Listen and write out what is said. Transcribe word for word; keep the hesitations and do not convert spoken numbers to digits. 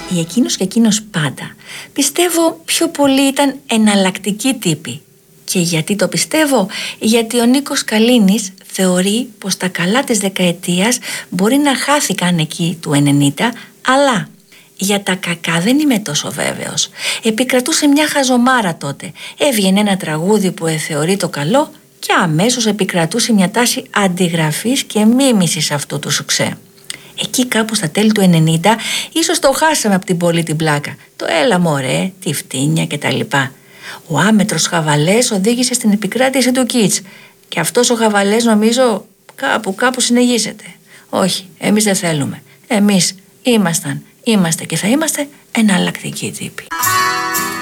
Η εκείνος και εκείνος πάντα πιστεύω πιο πολύ ήταν εναλλακτικοί τύποι. Και γιατί το πιστεύω? Γιατί ο Νίκος Καλίνης θεωρεί πως τα καλά της δεκαετίας μπορεί να χάθηκαν εκεί του ενενήντα, αλλά για τα κακά δεν είμαι τόσο βέβαιος. Επικρατούσε μια χαζομάρα τότε. Έβγαινε ένα τραγούδι που εθεωρεί το καλό και αμέσως επικρατούσε μια τάση αντιγραφής και μίμησης αυτού του σουξέ. Εκεί κάπου στα τέλη του ενενήντα ίσως το χάσαμε από την πόλη την πλάκα. Το έλα μωρέ, τη φτύνια κτλ. Ο άμετρος Χαβαλές οδήγησε στην επικράτηση του Κιτς. Και αυτός ο Χαβαλές νομίζω κάπου κάπου συνεχίζεται. Όχι, εμείς δεν θέλουμε. Εμείς ήμασταν, είμαστε και θα είμαστε εναλλακτικοί τύποι.